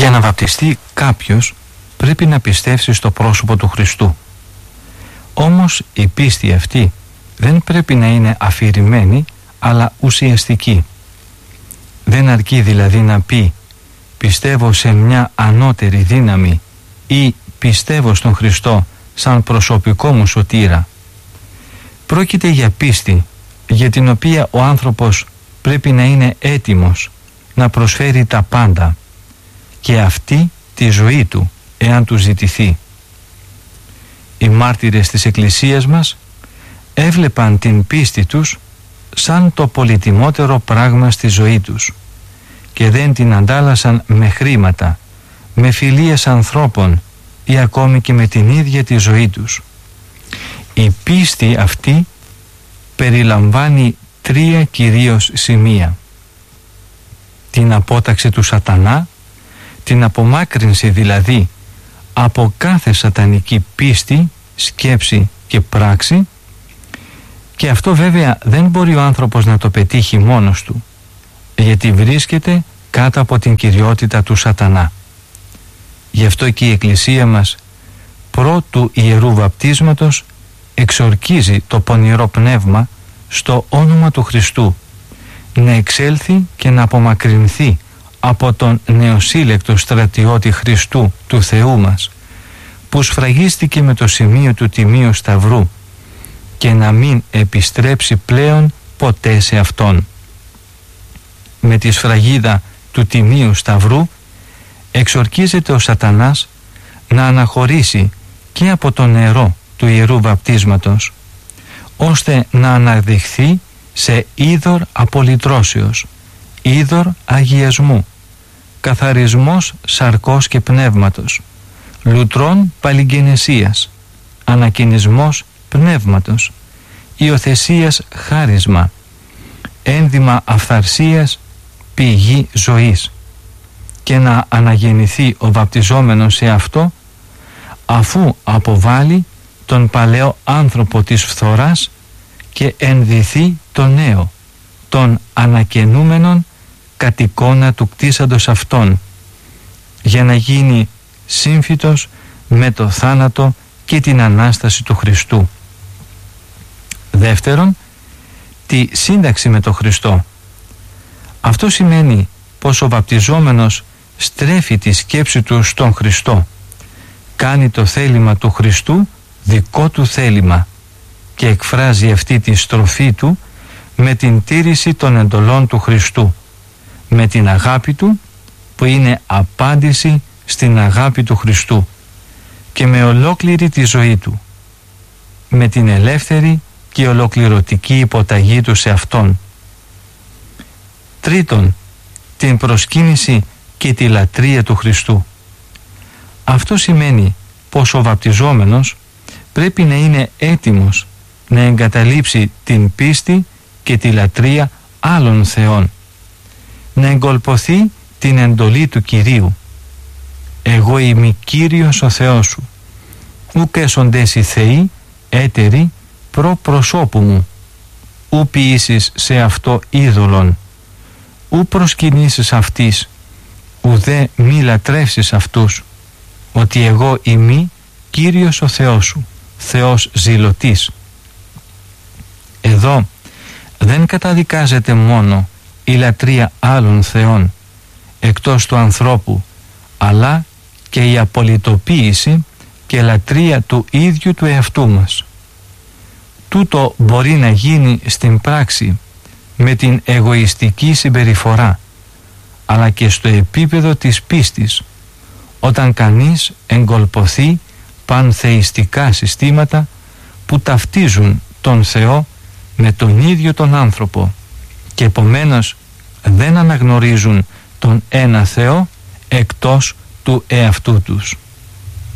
Για να βαπτιστεί κάποιος πρέπει να πιστεύσει στο πρόσωπο του Χριστού. Όμως η πίστη αυτή δεν πρέπει να είναι αφηρημένη, αλλά ουσιαστική. Δεν αρκεί δηλαδή να πει πιστεύω σε μια ανώτερη δύναμη ή πιστεύω στον Χριστό σαν προσωπικό μου σωτήρα. Πρόκειται για πίστη για την οποία ο άνθρωπος πρέπει να είναι έτοιμος να προσφέρει τα πάντα και αυτή τη ζωή του εάν του ζητηθεί. Οι μάρτυρες της Εκκλησίας μας έβλεπαν την πίστη τους σαν το πολυτιμότερο πράγμα στη ζωή τους και δεν την αντάλλασαν με χρήματα, με φιλίες ανθρώπων ή ακόμη και με την ίδια τη ζωή τους. Η πίστη αυτή περιλαμβάνει 3 κυρίως σημεία: την απόταξη του σατανά, την απομάκρυνση δηλαδή από κάθε σατανική πίστη, σκέψη και πράξη, και αυτό βέβαια δεν μπορεί ο άνθρωπος να το πετύχει μόνος του, γιατί βρίσκεται κάτω από την κυριότητα του σατανά. Γι' αυτό και η Εκκλησία μας πρώτου Ιερού Βαπτίσματος εξορκίζει το πονηρό πνεύμα στο όνομα του Χριστού να εξέλθει και να απομακρυνθεί από τον νεοσύλλεκτο στρατιώτη Χριστού του Θεού μας, που σφραγίστηκε με το σημείο του Τιμίου Σταυρού, και να μην επιστρέψει πλέον ποτέ σε Αυτόν. Με τη σφραγίδα του Τιμίου Σταυρού εξορκίζεται ο σατανάς να αναχωρήσει και από το νερό του Ιερού Βαπτίσματος, ώστε να αναδειχθεί σε είδωρ απολυτρώσεως, είδωρ αγιασμού, καθαρισμός σαρκός και πνεύματος, λουτρών παλιγγενεσίας, ανακοινισμός πνεύματος, υιοθεσίας χάρισμα, ένδυμα αυθαρσίας, πηγή ζωής, και να αναγεννηθεί ο βαπτιζόμενος σε αυτό, αφού αποβάλει τον παλαιό άνθρωπο της φθοράς και ενδυθεί το νέο, τον ανακαινούμενον κατ' εικόνα του κτίσαντος αυτόν, για να γίνει σύμφυτος με το θάνατο και την Ανάσταση του Χριστού. Δεύτερον, τη σύνταξη με τον Χριστό. Αυτό σημαίνει πως ο βαπτιζόμενος στρέφει τη σκέψη του στον Χριστό, κάνει το θέλημα του Χριστού δικό του θέλημα και εκφράζει αυτή τη στροφή του με την τήρηση των εντολών του Χριστού, με την αγάπη του που είναι απάντηση στην αγάπη του Χριστού, και με ολόκληρη τη ζωή του, με την ελεύθερη και ολοκληρωτική υποταγή του σε Αυτόν. Τρίτον, την προσκύνηση και τη λατρεία του Χριστού. Αυτό σημαίνει πως ο βαπτιζόμενος πρέπει να είναι έτοιμος να εγκαταλείψει την πίστη και τη λατρεία άλλων θεών, να εγκολποθεί την εντολή του Κυρίου: «Εγώ είμαι Κύριος ο Θεός σου, ουκ έσοντες οι θεοί έτεροι προ προσώπου μου, ου ποιήσεις σε αυτό είδωλον, ου προσκυνήσεις αυτής, ουδέ μη λατρεύσεις αυτούς, ότι εγώ είμαι Κύριος ο Θεός σου, Θεός ζηλωτής». Εδώ δεν καταδικάζεται μόνο η λατρεία άλλων θεών εκτός του ανθρώπου, αλλά και η απολυτοποίηση και λατρεία του ίδιου του εαυτού μας. Τούτο μπορεί να γίνει στην πράξη με την εγωιστική συμπεριφορά, αλλά και στο επίπεδο της πίστης, όταν κανείς εγκολποθεί πανθεϊστικά συστήματα που ταυτίζουν τον Θεό με τον ίδιο τον άνθρωπο και επομένως δεν αναγνωρίζουν τον ένα Θεό εκτός του εαυτού τους.